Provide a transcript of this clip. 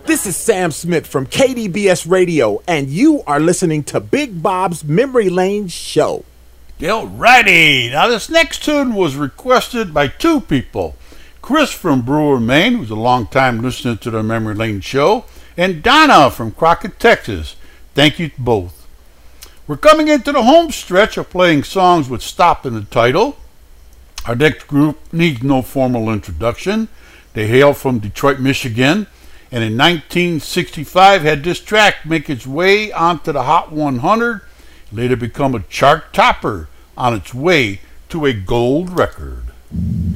This is Sam Smith from KDBS Radio, and you are listening to Big Bob's Memory Lane Show. Alrighty, now this next tune was requested by two people. Chris from Brewer, Maine, who's a long-time listener to the Memory Lane Show, and Donna from Crockett, Texas. Thank you to both. We're coming into the home stretch of playing songs with stop in the title. Our next group needs no formal introduction. They hail from Detroit, Michigan, and in 1965 had this track make its way onto the Hot 100, later become a chart topper on its way to a gold record.